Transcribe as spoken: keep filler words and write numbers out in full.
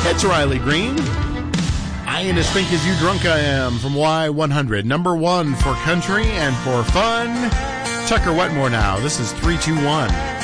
It's Riley Green. I ain't as think as you drunk I am from Y one hundred. Number one for country and for fun. Tucker Wetmore now. This is three two one.